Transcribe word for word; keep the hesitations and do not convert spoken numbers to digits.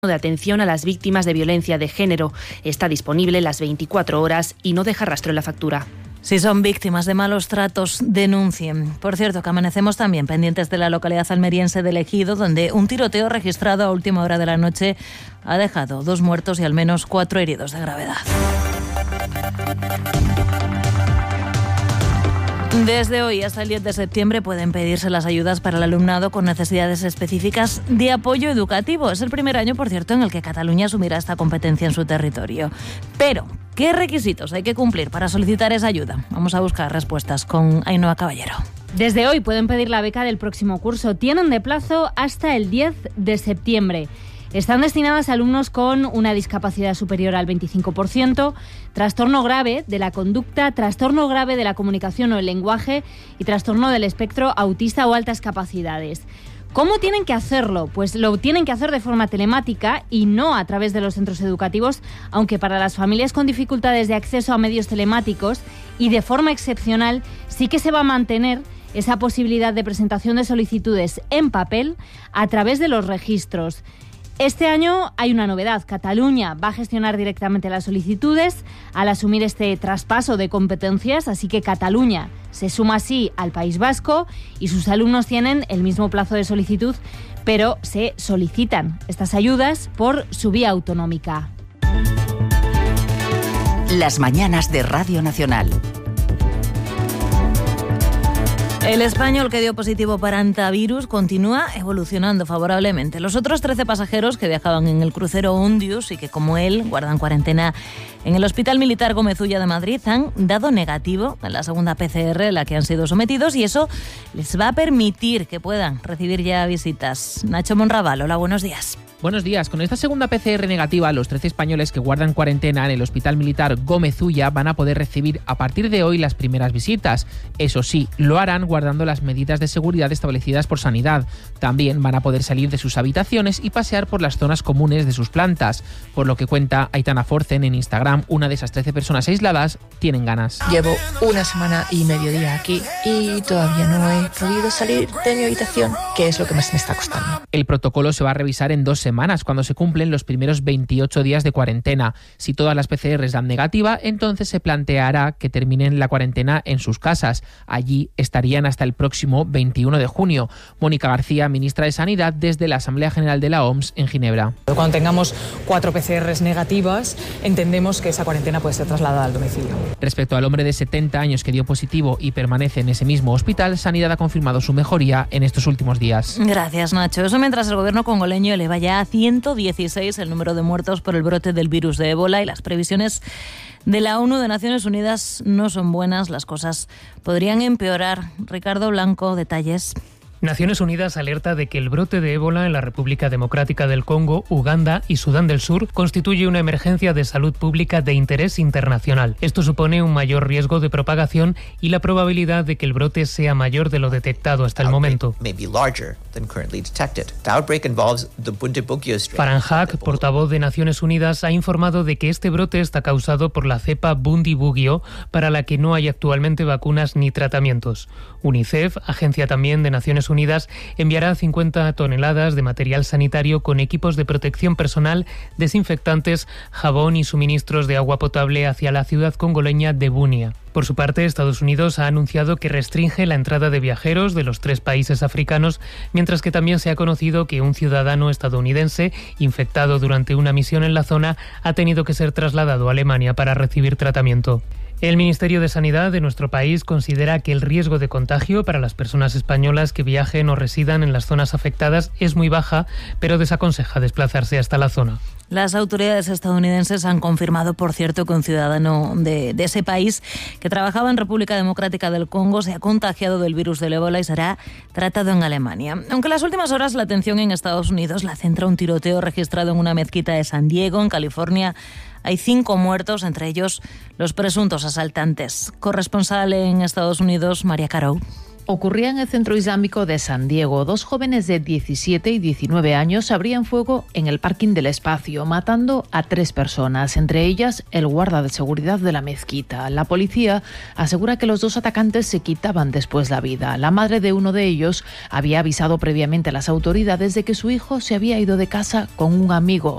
de atención a las víctimas de violencia de género. Está disponible las veinticuatro horas y no deja rastro en la factura. Si son víctimas de malos tratos, denuncien. Por cierto, que amanecemos también pendientes de la localidad almeriense de Ejido, donde un tiroteo registrado a última hora de la noche ha dejado dos muertos y al menos cuatro heridos de gravedad. Desde hoy hasta el diez de septiembre pueden pedirse las ayudas para el alumnado con necesidades específicas de apoyo educativo. Es el primer año, por cierto, en el que Cataluña asumirá esta competencia en su territorio. Pero, ¿qué requisitos hay que cumplir para solicitar esa ayuda? Vamos a buscar respuestas con Ainhoa Caballero. Desde hoy pueden pedir la beca del próximo curso. Tienen de plazo hasta el diez de septiembre. Están destinadas a alumnos con una discapacidad superior al veinticinco por ciento, trastorno grave de la conducta, trastorno grave de la comunicación o el lenguaje y trastorno del espectro autista o altas capacidades. ¿Cómo tienen que hacerlo? Pues lo tienen que hacer de forma telemática y no a través de los centros educativos, aunque para las familias con dificultades de acceso a medios telemáticos y de forma excepcional sí que se va a mantener esa posibilidad de presentación de solicitudes en papel a través de los registros. Este año hay una novedad. Cataluña va a gestionar directamente las solicitudes al asumir este traspaso de competencias, así que Cataluña se suma así al País Vasco y sus alumnos tienen el mismo plazo de solicitud, pero se solicitan estas ayudas por su vía autonómica. Las mañanas de Radio Nacional. El español que dio positivo para hantavirus continúa evolucionando favorablemente. Los otros trece pasajeros que viajaban en el crucero Ondius y que, como él, guardan cuarentena en el Hospital Militar Gómez Ulla de Madrid han dado negativo en la segunda P C R a la que han sido sometidos y eso les va a permitir que puedan recibir ya visitas. Nacho Monraval, hola, buenos días. Buenos días. Con esta segunda P C R negativa, los trece españoles que guardan cuarentena en el Hospital Militar Gómez Ulla van a poder recibir a partir de hoy las primeras visitas. Eso sí, lo harán guardando las medidas de seguridad establecidas por Sanidad. También van a poder salir de sus habitaciones y pasear por las zonas comunes de sus plantas. Por lo que cuenta Aitana Forcen en Instagram, una de esas trece personas aisladas tienen ganas. Llevo una semana y medio día aquí y todavía no he podido salir de mi habitación, que es lo que más me está costando. El protocolo se va a revisar en dos semanas. semanas cuando se cumplen los primeros veintiocho días de cuarentena. Si todas las P C Rs dan negativa, entonces se planteará que terminen la cuarentena en sus casas. Allí estarían hasta el próximo veintiuno de junio. Mónica García, ministra de Sanidad, desde la Asamblea General de la O M S en Ginebra. Cuando tengamos cuatro P C Rs negativas, entendemos que esa cuarentena puede ser trasladada al domicilio. Respecto al hombre de setenta años que dio positivo y permanece en ese mismo hospital, Sanidad ha confirmado su mejoría en estos últimos días. Gracias, Nacho. Eso mientras el gobierno congoleño eleva ya a ciento dieciséis el número de muertos por el brote del virus de ébola y las previsiones de la ONU de Naciones Unidas no son buenas. Las cosas podrían empeorar. Ricardo Blanco, detalles. Naciones Unidas alerta de que el brote de ébola en la República Democrática del Congo, Uganda y Sudán del Sur constituye una emergencia de salud pública de interés internacional. Esto supone un mayor riesgo de propagación y la probabilidad de que el brote sea mayor de lo detectado hasta el momento. Farhan Haq, portavoz de Naciones Unidas, ha informado de que este brote está causado por la cepa Bundibugyo, para la que no hay actualmente vacunas ni tratamientos. UNICEF, agencia también de Naciones Unidas, enviará cincuenta toneladas de material sanitario con equipos de protección personal, desinfectantes, jabón y suministros de agua potable hacia la ciudad congoleña de Bunia. Por su parte, Estados Unidos ha anunciado que restringe la entrada de viajeros de los tres países africanos, mientras que también se ha conocido que un ciudadano estadounidense infectado durante una misión en la zona ha tenido que ser trasladado a Alemania para recibir tratamiento. El Ministerio de Sanidad de nuestro país considera que el riesgo de contagio para las personas españolas que viajen o residan en las zonas afectadas es muy baja, pero desaconseja desplazarse hasta la zona. Las autoridades estadounidenses han confirmado, por cierto, que un ciudadano de, de ese país que trabajaba en República Democrática del Congo se ha contagiado del virus del ébola y será tratado en Alemania. Aunque en las últimas horas la atención en Estados Unidos la centra un tiroteo registrado en una mezquita de San Diego, en California. Hay cinco muertos, entre ellos los presuntos asaltantes. Corresponsal en Estados Unidos, María Caro. Ocurría en el centro islámico de San Diego. Dos jóvenes de diecisiete y diecinueve años abrían fuego en el parking del espacio, matando a tres personas, entre ellas el guarda de seguridad de la mezquita. La policía asegura que los dos atacantes se quitaban después la vida. La madre de uno de ellos había avisado previamente a las autoridades de que su hijo se había ido de casa con un amigo.